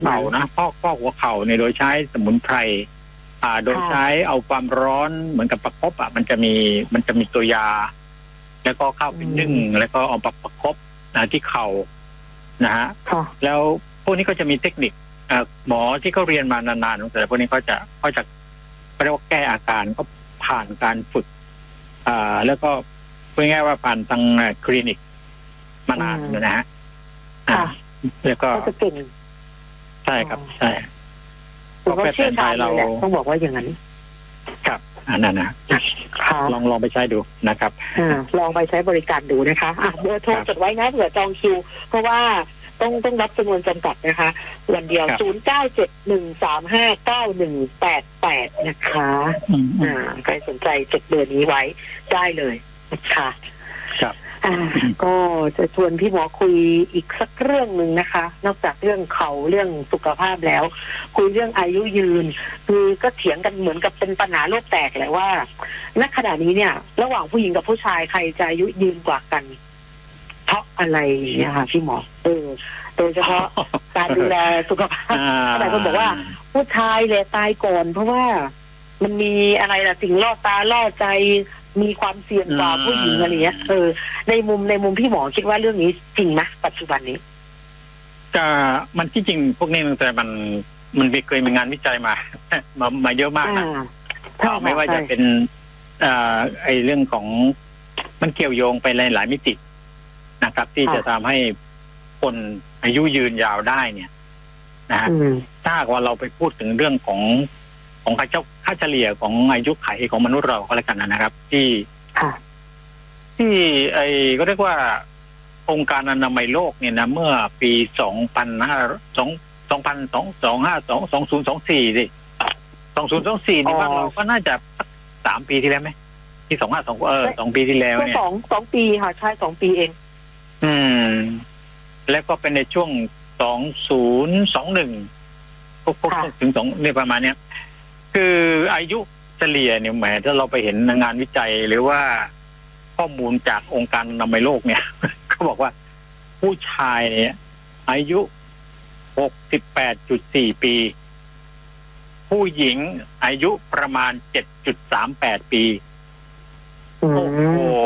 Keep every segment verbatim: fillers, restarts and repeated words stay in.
เข่านะพอกพอกหัวเข่าเนี่ยโดยใช้สมุนไพรอ่าโดยใช้เอาความร้อนเหมือนกับประคบอ่ะมันจะมีมันจะมีตัวยาแล้วก็เข้าไปนึ่งแล้วก็เอาประประคบนะที่เข่านะฮะแล้วพวกนี้ก็จะมีเทคนิคหมอที่เขาเรียนมานานๆแต่พวกนี้เขาจะเขาจะเรียกว่าแก้อาการก็ผ่านการฝึกอ่าแล้วก็พูดง่ายๆว่าผ่านทางคลินิกมานานนะฮะแล้วก็จะเก่งใช่ครับใช่ก็แพทย์แผนไทยเราต้องบอกว่าอย่างนั้นครับอันนั้นนะลองลองไปใช้ดูนะครับลองไปใช้บริการดูนะคะอ่ะเบอร์โทรจดไว้นะเผื่อจองคิวเพราะว่าต้องต้องรับจำนวนจำกัดนะคะวันเดียวศูนย์เก้าเจ็ดหนึ่งสามห้าเก้าหนึ่งแปดแปดนะคะอ่าใครสนใจจดเบอร์นี้ไว้ได้เลยนะคะครับอ่าก็จะชวนพี่หมอคุยอีกสักเรื่องหนึ่งนะคะนอกจากเรื่องเขาเรื่องสุขภาพแล้วคุยเรื่องอายุยืนคือก็เถียงกันเหมือนกับเป็นปัญหาโลกแตกแหละว่าณขณะนี้เนี่ยระหว่างผู้หญิงกับผู้ชายใครจะอายุยืนกว่ากันเพราะอะไรเนี่ยค่ะพี่หมอเออโดยเฉพาะการดูแลสุขภาพหลายคนบอกว่าผู้ชายเลยตายก่อนเพราะว่ามันมีอะไรล่ะสิ่งล่อตาล่อใจมีความเสี่ยงกว่าผู้หญิงอะไรเงี้ยเออในมุมในมุมพี่หมอคิดว่าเรื่องนี้จริงไหมปัจจุบันนี้ก็มันที่จริงพวกนี้แต่มันมันเคยมีงานวิจัยมามามาเยอะมากนะไม่ว่าจะเป็นอ่าไอเรื่องของมันเกี่ยวโยงไปหลายหลายมิตินะครับที่จะทำให้คนอายุยืนยาวได้เนี่ยนะฮะถ้าว่าเราไปพูดถึงเรื่องของของค่าเจ้าค่าเฉลี่ยของอายุขัยของมนุษย์เราก็แล้วกันนะครับที่ที่ไอ้ก็เรียกว่าองค์การอนามัยโลกเนี่ยนะเมื่อปีสองพันห้าสองสองพันสองสองห้าสองสองศูนย์สองสี่สิสองศูนย์สองสี่นี่บ้านเราก็น่าจะสามปีที่แล้วไหมที่สองห้าสองเออสองปีที่แล้วเนี่ยสองสองปีค่ะใช่สองปีเองอืมแล้วก็เป็นในช่วงสองศูนย์สองหนึ่งพวกพวกถึงสองเนี่ยประมาณเนี้ยคืออายุเฉลี่ยเนี่ยแหมถ้าเราไปเห็นงานวิจัยหรือว่าข้อมูลจากองค์การอนามัยโลกเนี่ยเขาบอกว่าผู้ชายเนี่ยอายุ หกสิบแปดจุดสี่ ปีผู้หญิงอายุประมาณ เจ็ดจุดสามแปด ปีโอ้โห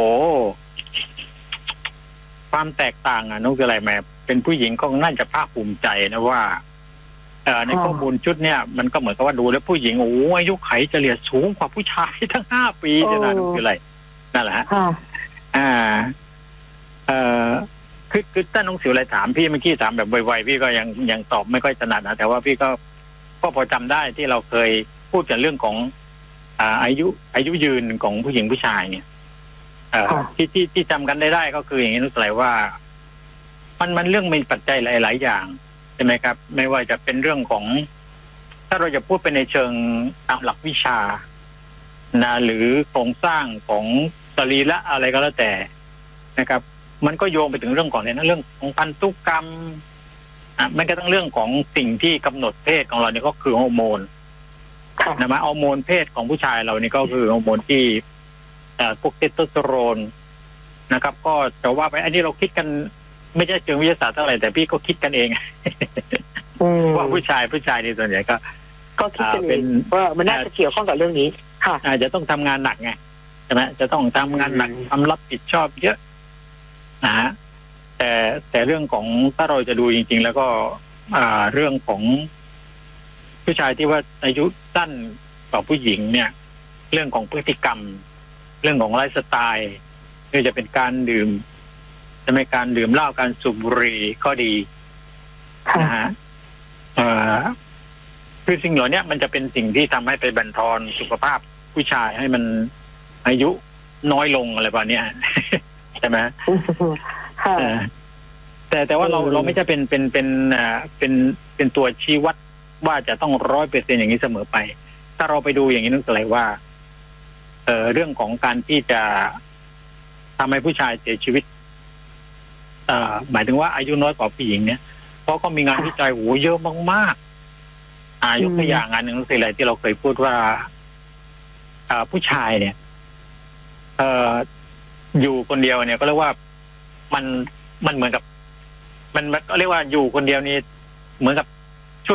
ความแตกต่างอ่ะนั่นคืออะไรแม่เป็นผู้หญิงก็น่าจะภาคภูมิใจนะว่าเอ่อในข้อมูลชุดเนี่ยมันก็เหมือนกับว่าดูแล้วผู้หญิงโอ้อายุไขเฉลี่ยสูงกว่าผู้ชายทั้งห้าปีจะนั่นคืออะไรนั่นแหละฮะอ่าเอ่อคือคือท่านน้องสิวอะไรถามพี่เมื่อกี้ถามแบบไวๆพี่ก็ยังยังตอบไม่ค่อยถนัดนะแต่ว่าพี่ก็ก็พอจำได้ที่เราเคยพูดกันเรื่องของอ่าอายุอายุยืนของผู้หญิงผู้ชายเนี่ยเอ่อที่ที่ที่จำกันได้ได้ก็คืออย่างนี้นึกเลยว่ามันมันเรื่องมีปัจจัยหลายๆอย่างใช่ไหมครับไม่ว่าจะเป็นเรื่องของถ้าเราจะพูดไปในเชิงตามหลักวิชานะหรือโครงสร้างของสรีระอะไรก็แล้วแต่นะครับมันก็โยงไปถึงเรื่องของเนี่ยนะเรื่องของพันธุกรรมอ่ะมันก็ต้องเรื่องของสิ่งที่กำหนดเพศของเราเนี่ยก็คือฮอร์โมนนะมาฮอร์โมนเพศของผู้ชายเรานี่ก็คือฮอร์โมนที่อ่าพวกเทสโทสเตอโรนนะครับก็จะว่าไปอันนี้เราคิดกันไม่ใช่เชิงวิทยาศาสตร์เท่าไหร่แต่พี่ก็คิดกันเองว่าผู้ชายผู้ชายในส่วนใหญ่ก็ก็คิดกันเองว่ามันน่าจะเกี่ยวข้องกับเรื่องนี้ค่ะอาจจะต้องทำงานหนักไงใช่ไหมจะต้องทำงานหนักทำรับผิดชอบเยอะนะฮะแต่แต่เรื่องของถ้าเราจะดูจริงๆแล้วก็อ่าเรื่องของผู้ชายที่ว่าอายุสั้นกว่าผู้หญิงเนี่ยเรื่องของพฤติกรรมเรื่องของไลฟ์สไตล์ไม่ว่าจะเป็นการดื่มจะเป็นการดื่มเหล้าการสูบบุหรี่ก็ดีนะฮะคือสิ่งเหล่านี้มันจะเป็นสิ่งที่ทำให้ไปบั่นทอนสุขภาพผู้ชายให้มันอายุน้อยลงอะไรแบบนี้ใช่ไหมแต่แต่ว่าเราเราไม่ใช่เป็นเป็นเป็นอ่าเป็นเป็นตัวชี้วัดว่าจะต้องร้อยเปอร์เซ็นต์อย่างนี้เสมอไปถ้าเราไปดูอย่างนี้นึกอะไรว่าเอ่อเรื่องของการที่จะทำให้ผู้ชายเสียชีวิตอ่าหมายถึงว่าอายุน้อยกว่าผู้หญิงเนี่ยเพราะก็มีงานวิจัยโหเยอะมากๆอ่ายกตัวอย่างงานหนึ่งสิอะไรที่เราเคยพูดว่าอ่าผู้ชายเนี่ยเอ่ออยู่คนเดียวเนี่ยก็เรียกว่ามันมันเหมือนกับมันก็เรียกว่าอยู่คนเดียวนี่เหมือนกับ